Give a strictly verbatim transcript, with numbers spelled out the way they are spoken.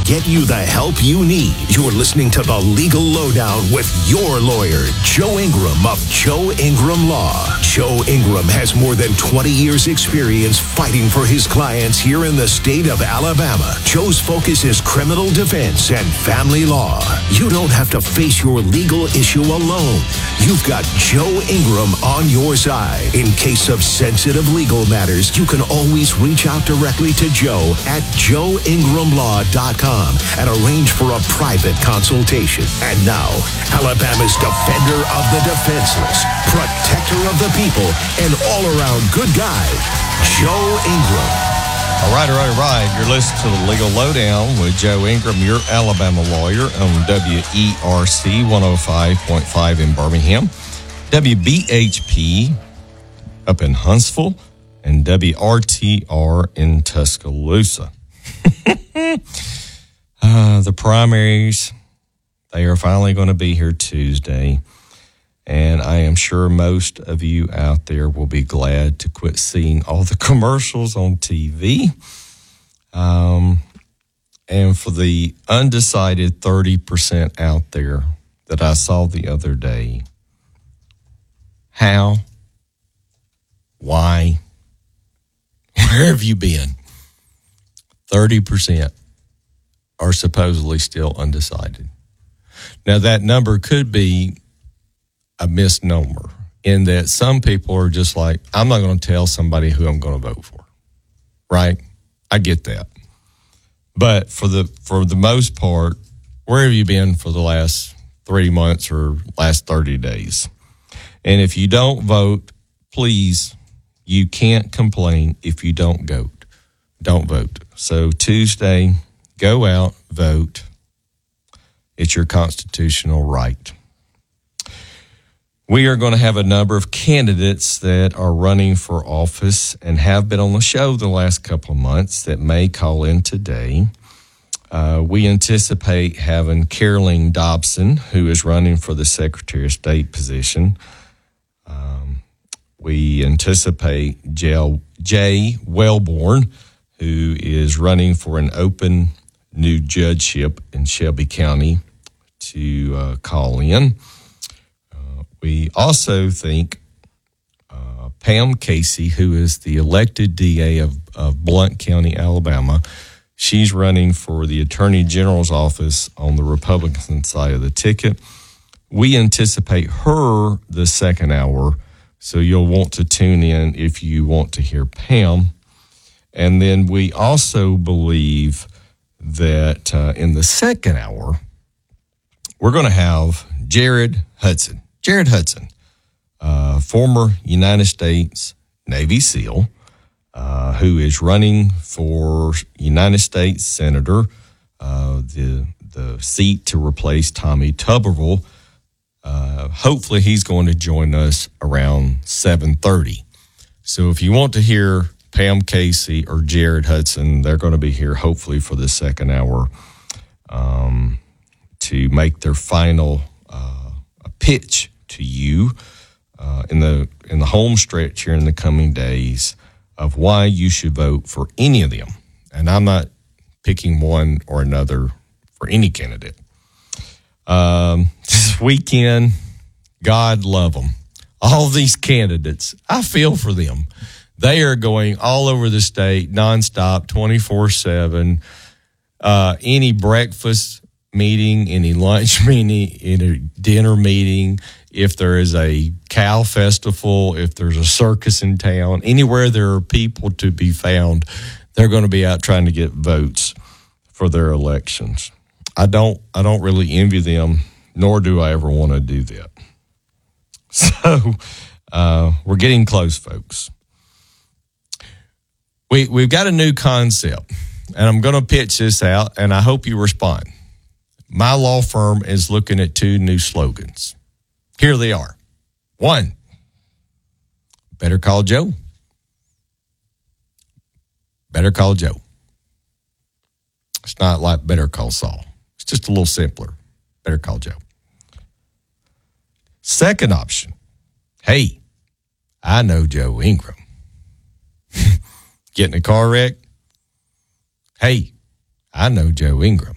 get you the help you need. You're listening to The Legal Lowdown with your lawyer, Joe Ingram of Joe Ingram Law. Joe Ingram has more than twenty years experience fighting for his clients here in the state of Alabama. Joe's focus is criminal defense and family law. You don't have to face your legal issue alone. You've got Joe Ingram on your side. In case of sensitive legal matters, you can always reach out directly to Joe at joe ingram law dot com and arrange for a private consultation. And now, Alabama's defender of the defenseless, protector of the people, and all-around good guy, Joe Ingram. All right, all right, all right. You're listening to The Legal Lowdown with Joe Ingram, your Alabama lawyer, on W E R C one oh five point five in Birmingham, W B H P up in Huntsville, and W R T R in Tuscaloosa. uh, the primaries, they are finally going to be here Tuesday, and I am sure most of you out there will be glad to quit seeing all the commercials on T V. Um, and for the undecided thirty percent out there that I saw the other day, how, why, where have you been? thirty percent are supposedly still undecided. Now, that number could be a misnomer in that some people are just like, I'm not going to tell somebody who I'm going to vote for, right? I get that. But for the for the most part, where have you been for the last three months or last thirty days? And if you don't vote, please, you can't complain if you don't go. Don't vote. So Tuesday, go out, vote. It's your constitutional right. We are going to have a number of candidates that are running for office and have been on the show the last couple of months that may call in today. Uh, we anticipate having Caroline Dobson, who is running for the Secretary of State position. Um, we anticipate Jay, Jay Wellborn, who is running for an open new judgeship in Shelby County, to uh, call in. Uh, we also think uh, Pam Casey, who is the elected D A of, of Blount County, Alabama, she's running for the Attorney General's office on the Republican side of the ticket. We anticipate her the second hour, so you'll want to tune in if you want to hear Pam. And then we also believe that uh, in the second hour, we're going to have Jared Hudson. Jared Hudson, uh, former United States Navy SEAL, uh, who is running for United States Senator, uh, the the seat to replace Tommy Tuberville. Uh, hopefully, he's going to join us around seven thirty. So if you want to hear Pam Casey or Jared Hudson, they're going to be here hopefully for the second hour um, to make their final uh, pitch to you uh, in the in the home stretch here in the coming days of why you should vote for any of them. And I'm not picking one or another for any candidate. Um, this weekend, God love them. All these candidates, I feel for them. They are going all over the state, nonstop, twenty-four seven. Uh, any breakfast meeting, any lunch meeting, any dinner meeting, if there is a cow festival, if there's a circus in town, anywhere there are people to be found, they're going to be out trying to get votes for their elections. I don't, I don't really envy them, nor do I ever want to do that. So uh, we're getting close, folks. We, we've got a new concept, and I'm going to pitch this out, and I hope you respond. My law firm is looking at two new slogans. Here they are. One, Better Call Joe. Better Call Joe. It's not like Better Call Saul. It's just a little simpler. Better Call Joe. Second option, hey, I know Joe Ingram. Get in a car wreck? Hey, I know Joe Ingram.